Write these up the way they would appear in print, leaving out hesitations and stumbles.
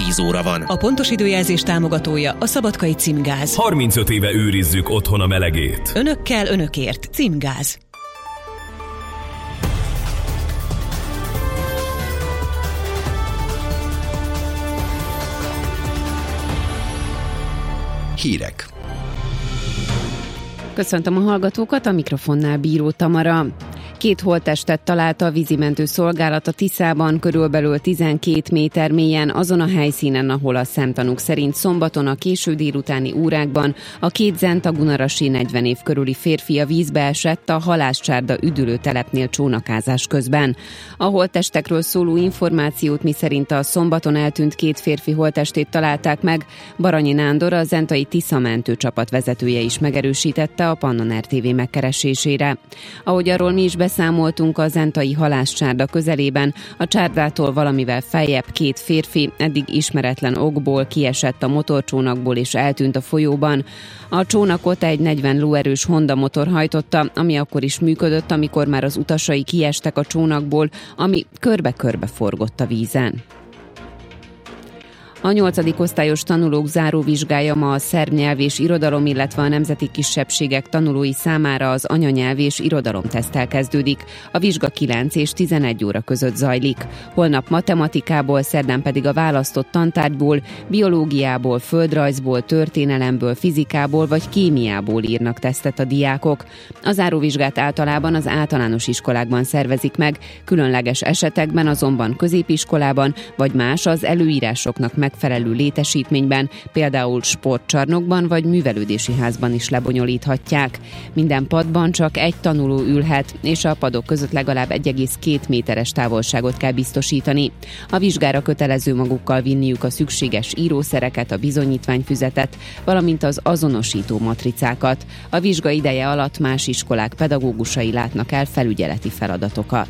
10 óra van. A pontos időjelzés támogatója a Szabadkai Címgáz. 35 éve őrizzük otthon a melegét. Önökkel, önökért. Címgáz. Hírek. Köszöntöm a hallgatókat, a mikrofonnál Bíró Tamara. 2 holttestet találta a vízimentő szolgálat a Tiszában, körülbelül 12 méter mélyen, azon a helyszínen, ahol a szemtanúk szerint szombaton a késő délutáni órákban a 2 zentagunarasi 40 év körüli férfi a vízbe esett a Halászcsárda üdülőtelepnél csónakázás közben. A holttestekről szóló információt miszerint a szombaton eltűnt 2 férfi holttestét találták meg, Baranyi Nándor, a zentai Tisza mentőcsapat vezetője is megerősítette a Pannon RTV megkeresésére. Ahogy arról mi is beszámoltunk, a zentai Halászcsárda közelében a csárdától valamivel feljebb 2 férfi eddig ismeretlen okból kiesett a motorcsónakból és eltűnt a folyóban. A csónakot egy 40 lóerős Honda motor hajtotta, ami akkor is működött, amikor már az utasai kiestek a csónakból, ami körbe-körbe forgott a vízen. A 8. osztályos tanulók záróvizsgája ma a szerb nyelv és irodalom, illetve a nemzeti kisebbségek tanulói számára az anyanyelv és irodalomteszttel kezdődik. A vizsga 9 és 11 óra között zajlik. Holnap matematikából, szerdán pedig a választott tantárgyból, biológiából, földrajzból, történelemből, fizikából vagy kémiából írnak tesztet a diákok. A záróvizsgát általában az általános iskolákban szervezik meg, különleges esetekben azonban középiskolában vagy más az előírásoknak megfelelő létesítményben, például sportcsarnokban vagy művelődési házban is lebonyolíthatják. Minden padban csak egy tanuló ülhet, és a padok között legalább 1,2 méteres távolságot kell biztosítani. A vizsgára kötelező magukkal vinniük a szükséges írószereket, a bizonyítványfüzetet, valamint az azonosító matricákat. A vizsga ideje alatt más iskolák pedagógusai látnak el felügyeleti feladatokat.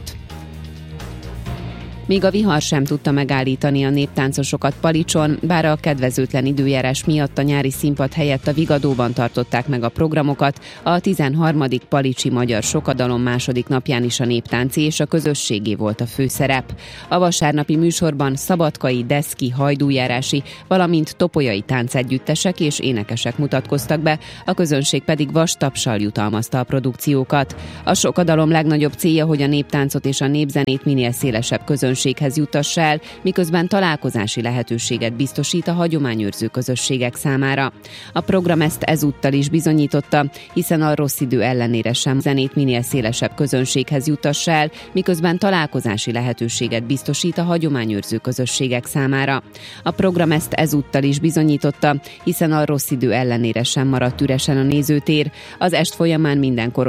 Még a vihar sem tudta megállítani a néptáncosokat Palicson, bár a kedvezőtlen időjárás miatt a nyári színpad helyett a Vigadóban tartották meg a programokat, a 13. Palicsi Magyar Sokadalom második napján is a néptánci és a közösségé volt a főszerep. A vasárnapi műsorban szabadkai, deszki, hajdújárási, valamint topolyai táncegyüttesek és énekesek mutatkoztak be, a közönség pedig vastapssal jutalmazta a produkciókat. A Sokadalom legnagyobb célja, hogy a néptáncot és a népzenét minél szélesebb közönséghez juttassa el, miközben találkozási lehetőséget biztosít a hagyományőrző közösségek számára. A program ezt ezúttal is bizonyította, hiszen a rossz idő ellenére sem zenét minél szélesebb közönséghez juttassa el, miközben találkozási lehetőséget biztosít a hagyományőrző közösségek számára. A program ezt ezúttal is bizonyította, hiszen a rossz idő ellenére sem maradt üresen a nézőtér. Az est folyamán mindenkor